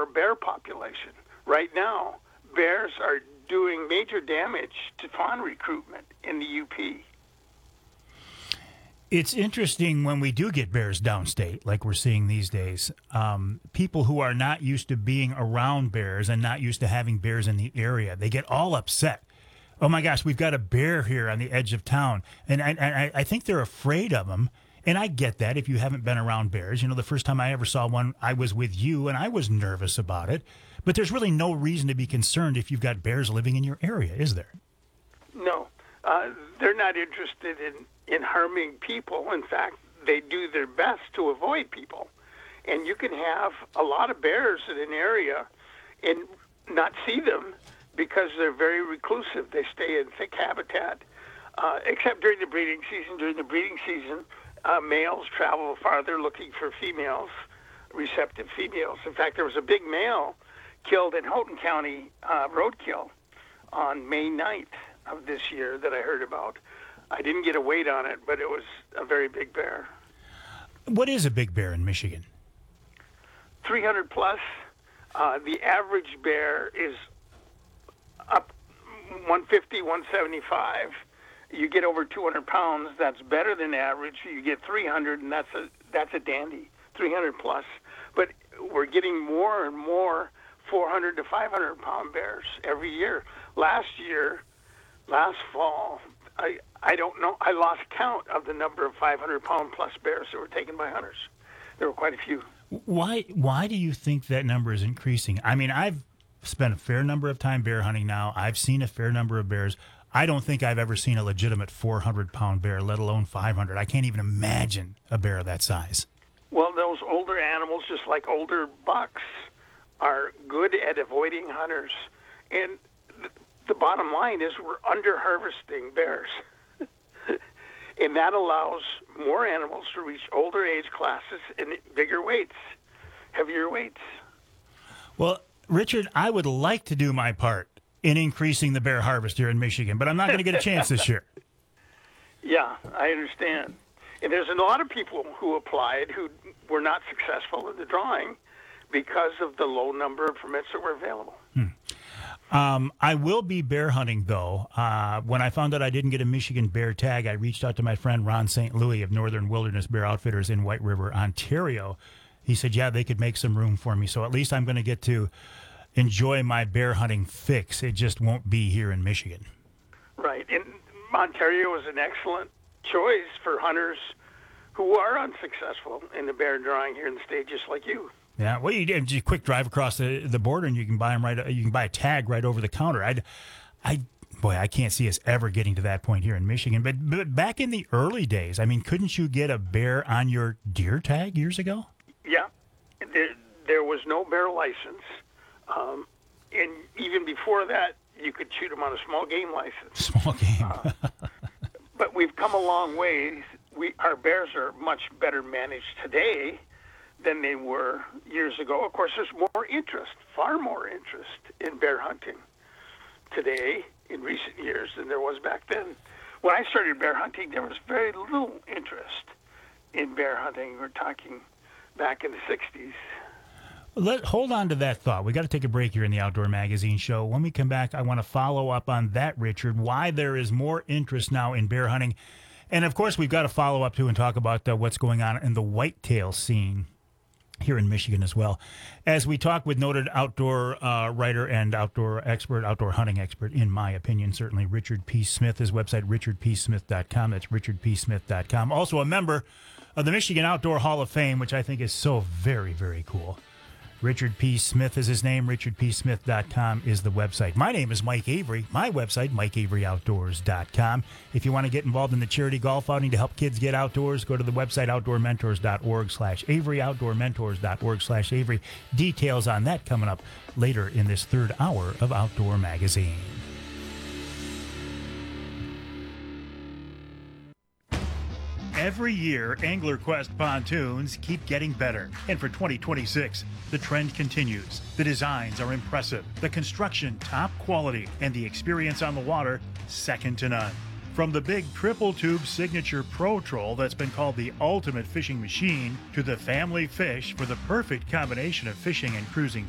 bear population. Right now, bears are doing major damage to fawn recruitment in the UP. It's interesting when we do get bears downstate, like we're seeing these days. People who are not used to being around bears and not used to having bears in the area, they get all upset. Oh my gosh, we've got a bear here on the edge of town. And I think they're afraid of them. And I get that if you haven't been around bears. You know, the first time I ever saw one, I was with you and I was nervous about it. But there's really no reason to be concerned if you've got bears living in your area, is there? No, they're not interested in harming people. In fact, they do their best to avoid people. And you can have a lot of bears in an area and not see them because they're very reclusive. They stay in thick habitat, except during the breeding season. During the breeding season, males travel farther looking for females, receptive females. In fact, there was a big male killed in Houghton County roadkill on May 9th of this year that I heard about. I didn't get a weight on it, but it was a very big bear. What is a big bear in Michigan? 300 plus. The average bear is up 150, 175. You get over 200 pounds, that's better than average. You get 300, and that's a dandy, 300 plus. But we're getting more and more 400 to 500 pound bears every year. Last fall, I don't know, I lost count of the number of 500 pound plus bears that were taken by hunters. There were quite a few. Why do you think that number is increasing? I mean, I've spent a fair number of time bear hunting now. I've seen a fair number of bears. I don't think I've ever seen a legitimate 400-pound bear, let alone 500. I can't even imagine a bear of that size. Well, those older animals, just like older bucks, are good at avoiding hunters. And the bottom line is we're under-harvesting bears. And that allows more animals to reach older age classes and bigger weights, heavier weights. Well, Richard, I would like to do my part in increasing the bear harvest here in Michigan, but I'm not going to get a chance this year. Yeah, I understand. And there's a lot of people who applied who were not successful in the drawing because of the low number of permits that were available. I will be bear hunting, though. When I found out I didn't get a Michigan bear tag, I reached out to my friend Ron St. Louis of Northern Wilderness Bear Outfitters in White River, Ontario. He said, yeah, they could make some room for me. So at least I'm going to get to enjoy my bear hunting fix. It just won't be here in Michigan. Right. And Ontario is an excellent choice for hunters who are unsuccessful in the bear drawing here in the state, just like you. Yeah, well, you did a quick drive across the border, and you can buy them right. You can buy a tag right over the counter. I can't see us ever getting to that point here in Michigan. But back in the early days, I mean, couldn't you get a bear on your deer tag years ago? Yeah, there was no bear license, and even before that, you could shoot them on a small game license. Small game. But we've come a long way. Our bears are much better managed today than they were years ago. Of course, there's more interest, far more interest in bear hunting today in recent years than there was back then. When I started bear hunting, there was very little interest in bear hunting. We're talking back in the 60s. Hold on to that thought. We got to take a break here in the Outdoor Magazine show. When we come back, I want to follow up on that, Richard, why there is more interest now in bear hunting. And, of course, we've got to follow up, too, and talk about what's going on in the whitetail scene here in Michigan as well, as we talk with noted outdoor writer and outdoor hunting expert, in my opinion, certainly, Richard P. Smith. His website, richardpsmith.com. That's richardpsmith.com. Also a member of the Michigan Outdoor Hall of Fame, which I think is so very, very cool. Richard P. Smith is his name. richardpsmith.com is the website. My name is Mike Avery. My website, mikeaveryoutdoors.com. If you want to get involved in the charity golf outing to help kids get outdoors, go to the website outdoormentors.org/Avery, outdoormentors.org/Avery. Details on that coming up later in this third hour of Outdoor Magazine. Every year, Angler Quest pontoons keep getting better. And for 2026, the trend continues. The designs are impressive, the construction top quality, and the experience on the water second to none. From the big triple tube signature Pro Troll that's been called the ultimate fishing machine to the family fish for the perfect combination of fishing and cruising